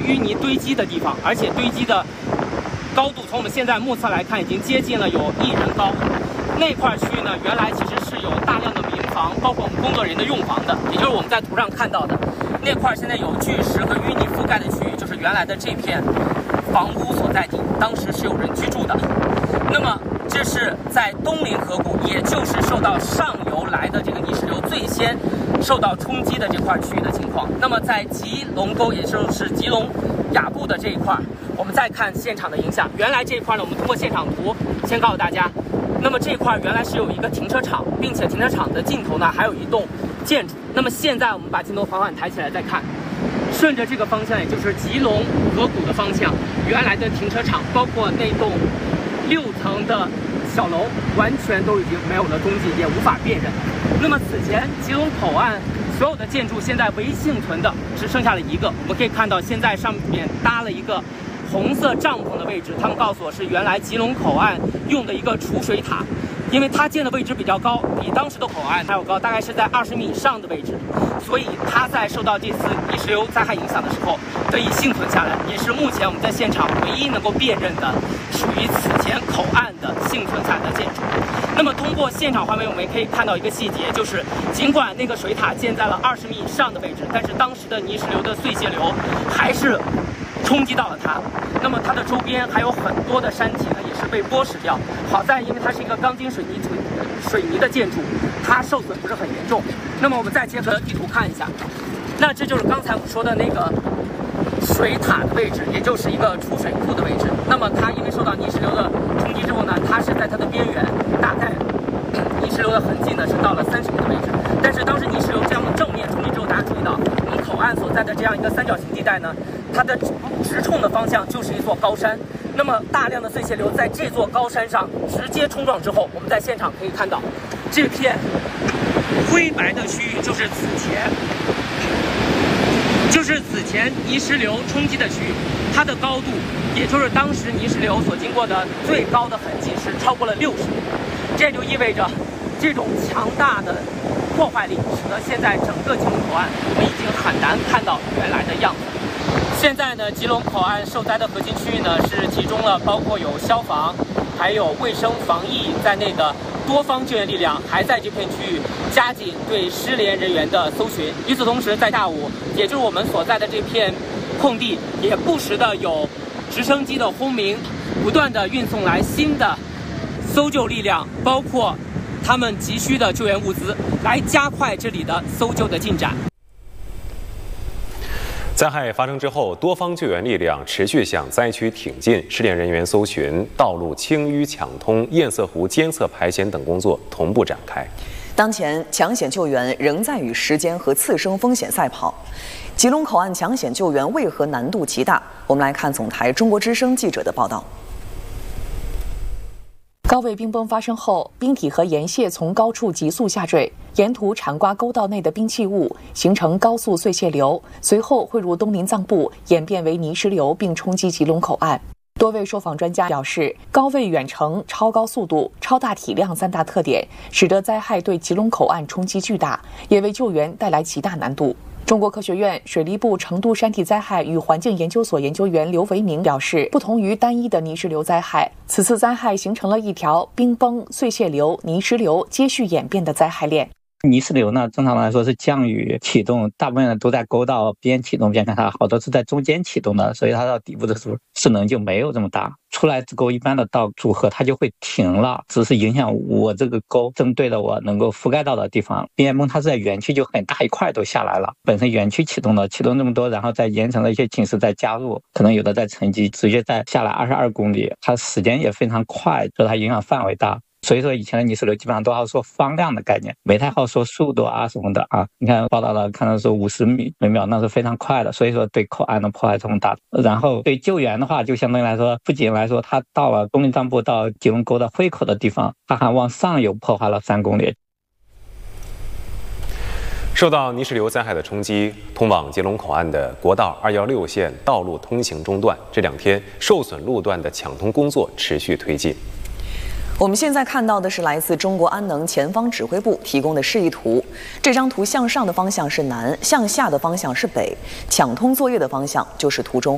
淤泥堆积的地方，而且堆积的高度从我们现在目测来看，已经接近了有1人高。那块区域呢，原来其实是有大量的民房，包括我们工作人员的用房的，也就是我们在图上看到的那块，现在有巨石和淤泥覆盖的区域，就是原来的这片房屋所在地，当时是有人居住的。那么这是在东临河谷，也就是受到上游来的这个泥石流最先受到冲击的这块区域的情况。那么在吉隆沟，也就是吉隆雅布的这一块，我们再看现场的影响。原来这一块呢，我们通过现场图先告诉大家，那么这块原来是有一个停车场，并且停车场的尽头呢还有一栋建筑。那么现在我们把镜头缓缓抬起来再看，顺着这个方向，也就是吉隆河谷的方向，原来的停车场，包括那栋6层的小楼，完全都已经没有了踪迹，也无法辨认。那么此前吉隆口岸所有的建筑现在唯一幸存的只剩下了一个，我们可以看到现在上面搭了一个红色帐篷的位置，他们告诉我是原来吉隆口岸用的一个储水塔，因为它建的位置比较高，比当时的口岸还要高，大概是在20米以上的位置，所以它在受到这次泥石流灾害影响的时候得以幸存下来，也是目前我们在现场唯一能够辨认的属于此前口岸的幸存下来的建筑。那么通过现场画面，我们也可以看到一个细节，就是尽管那个水塔建在了20米以上的位置，但是当时的泥石流的碎屑流还是冲击到了它。那么它的周边还有很多的山体呢，也是被剥蚀掉。好在因为它是一个钢筋水泥的建筑，它受损不是很严重。那么我们再结合地图看一下，那这就是刚才我们说的那个水塔的位置，也就是一个储水库的位置。那么它因为受到泥石流的冲击之后呢，它是在它的边缘，大概泥石流的痕迹呢是到了30米的位置。但是当时泥石流这样的正面冲击之后，大家注意到我们口岸所在的这样一个三角形地带呢，它的直冲的方向就是一座高山。那么大量的碎屑流在这座高山上直接冲撞之后，我们在现场可以看到这片灰白的区域就是此前泥石流冲击的区域，它的高度也就是当时泥石流所经过的最高的痕迹是超过了60米。这就意味着这种强大的破坏力使得现在整个吉隆口岸我们已经很难看到原来的样子。现在呢，吉隆口岸受灾的核心区域呢是集中了包括有消防还有卫生防疫在内的多方救援力量，还在这片区域加紧对失联人员的搜寻。与此同时，在下午，也就是我们所在的这片空地，也不时的有直升机的轰鸣，不断的运送来新的搜救力量，包括他们急需的救援物资，来加快这里的搜救的进展。 灾害发生之后，多方救援力量持续向灾区挺进，失联人员搜寻、道路清淤抢通、堰塞湖监测排险等工作同步展开。 当前抢险救援仍在与时间和次生风险赛跑。吉隆口岸抢险救援为何难度极大？我们来看总台中国之声记者的报道。 高位冰崩发生后，冰体和岩屑从高处急速下坠，沿途铲刮沟道内的冰气物，形成高速碎屑流，随后汇入东林藏布，演变为泥石流，并冲击吉隆口岸。多位受访专家表示，高位远程、超高速度、超大体量3大特点，使得灾害对吉隆口岸冲击巨大，也为救援带来极大难度。中国科学院水利部成都山体灾害与环境研究所研究员刘维明表示，不同于单一的泥石流灾害，此次灾害形成了一条冰崩、碎屑流、泥石流接续演变的灾害链。 泥石流呢，正常来说是降雨启动，大部分都在沟道边启动边看它，好多是在中间启动的，所以它到底部的时候势能就没有这么大。出来之后，一般的到组合它就会停了，只是影响我这个沟针对的我能够覆盖到的地方。边崩它是在园区就很大一块都下来了，本身园区启动这么多，然后再延长了一些侵蚀再加入，可能有的在沉积，直接再下来22公里，它时间也非常快，所以它影响范围大。所以说以前的泥石流基本上都要说方量的概念，没太好说速度啊什么的啊。你看报道了，看到是50米每秒，那是非常快的，所以说对口岸的破坏这么大。然后对救援的话，就相当于来说，不仅来说它到了东林藏布到吉隆沟的汇口的地方，它还往上游破坏了3公里。 受到泥石流灾害的冲击，通往吉隆口岸的国道216线道路通行中断，这2天受损路段的抢通工作持续推进。 我们现在看到的是来自中国安能前方指挥部提供的示意图。这张图向上的方向是南，向下的方向是北，抢通作业的方向就是图中。